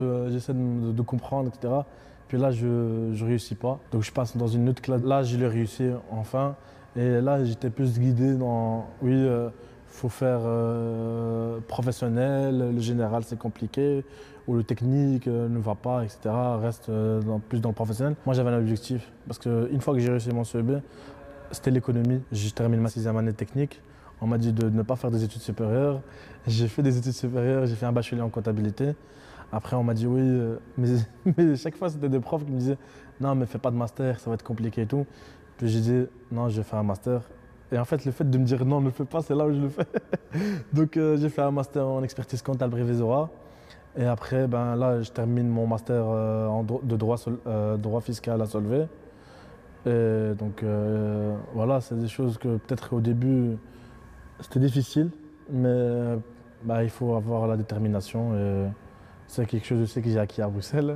J'essaie de comprendre, etc. Puis là, je réussis pas. Donc je passe dans une autre classe. Là, je l'ai réussi enfin. Et là, j'étais plus guidé dans, oui, faut faire professionnel, le général c'est compliqué, ou le technique ne va pas, etc. Reste plus dans le professionnel. Moi, j'avais un objectif, parce qu'une fois que j'ai réussi mon CEB, c'était l'économie. J'ai terminé ma 6e année technique. On m'a dit de ne pas faire des études supérieures. J'ai fait des études supérieures, j'ai fait un bachelier en comptabilité. Après, on m'a dit oui, mais chaque fois, c'était des profs qui me disaient non, mais fais pas de master, ça va être compliqué et tout. Puis j'ai dit non, je vais faire un master. Et en fait, le fait de me dire non, ne le fais pas, c'est là où je le fais. Donc, j'ai fait un master en expertise comptable révisora. Et après, ben, là, je termine mon master de droit fiscal à Solvay. Et donc, voilà, c'est des choses que peut-être au début, c'était difficile, mais bah, il faut avoir la détermination. Et c'est quelque chose aussi que j'ai acquis à Bruxelles.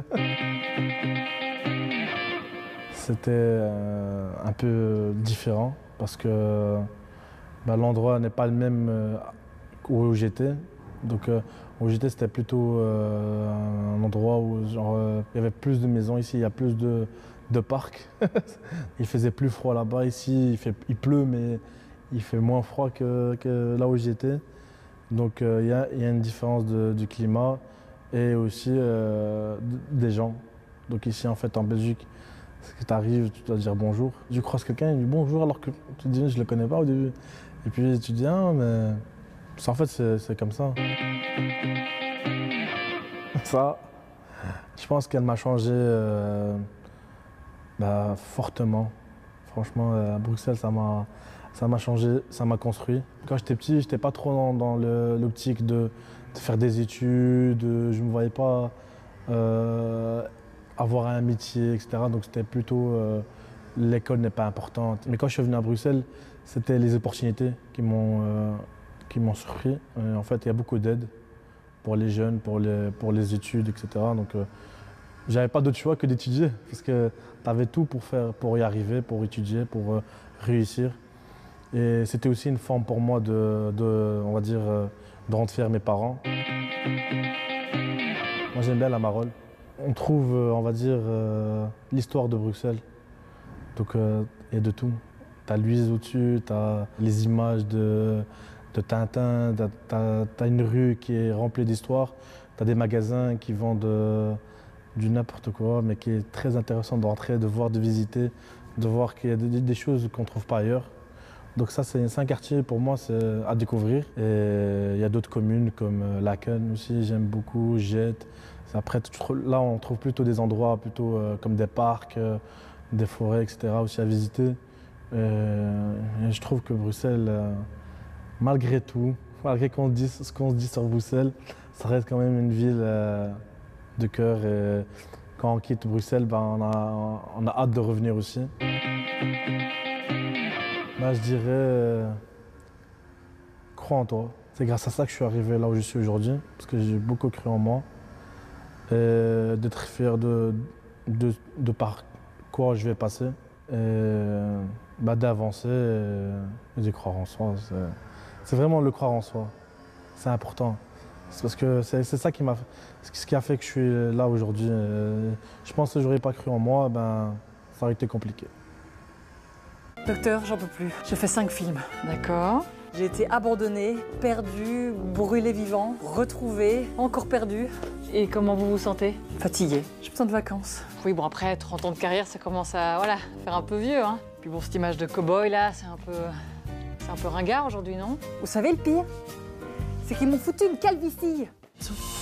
C'était un peu différent parce que bah, l'endroit n'est pas le même où j'étais. Donc où j'étais, c'était plutôt un endroit où genre, il y avait plus de maisons. Ici, il y a plus de parcs. Il faisait plus froid là-bas. Ici, il pleut, mais il fait moins froid que là où j'étais. Donc il y a une différence du climat et aussi des gens. Donc ici, en fait, en Belgique, tu arrives, tu dois dire bonjour. Tu croises quelqu'un, il dit bonjour alors que tu te dis je le connais pas au début. Et puis tu dis ah mais en fait c'est comme ça. Ça, je pense qu'elle m'a changé fortement. Franchement, à Bruxelles, ça m'a changé, ça m'a construit. Quand j'étais petit, j'étais pas trop dans l'optique de faire des études. Je me voyais pas avoir un métier, etc. Donc c'était plutôt l'école n'est pas importante. Mais quand je suis venu à Bruxelles, c'était les opportunités qui m'ont surpris. En fait, il y a beaucoup d'aide pour les jeunes, pour les études, etc. Donc j'avais pas d'autre choix que d'étudier parce que tu avais tout pour y arriver, pour étudier, pour réussir. Et c'était aussi une forme pour moi on va dire, de rendre fiers mes parents. Moi j'aime bien la Marole. On trouve, on va dire, l'histoire de Bruxelles. Donc il y a de tout. Tu as Louise au-dessus, tu as les images de Tintin, tu as une rue qui est remplie d'histoires, tu as des magasins qui vendent du n'importe quoi, mais qui est très intéressant d'entrer, de voir, de visiter, de voir qu'il y a des choses qu'on ne trouve pas ailleurs. Donc ça, c'est un quartier pour moi c'est à découvrir. Et il y a d'autres communes comme Laken aussi, j'aime beaucoup, Jette. Après, là, on trouve plutôt des endroits plutôt comme des parcs, des forêts, etc. aussi à visiter. Et je trouve que Bruxelles, malgré tout, malgré ce qu'on se dit sur Bruxelles, ça reste quand même une ville de cœur. Et quand on quitte Bruxelles, ben, on a hâte de revenir aussi. Là, je dirais, crois en toi. C'est grâce à ça que je suis arrivé là où je suis aujourd'hui, parce que j'ai beaucoup cru en moi. Et d'être fier de par quoi je vais passer. Et d'avancer et de croire en soi. C'est vraiment le croire en soi. C'est important. C'est parce que c'est ça ce qui a fait que je suis là aujourd'hui. Je pense que si j'aurais pas cru en moi, ben, ça aurait été compliqué. Docteur, j'en peux plus. J'ai fait 5 films. D'accord. J'ai été abandonnée, perdue, brûlée vivant, retrouvée, encore perdue. Et comment vous vous sentez? Fatiguée. J'ai besoin de vacances. Oui, bon après, 30 ans de carrière, ça commence à faire un peu vieux. Hein. Puis bon, cette image de cow-boy là, c'est un peu ringard aujourd'hui, non? Vous savez le pire? C'est qu'ils m'ont foutu une calvitie.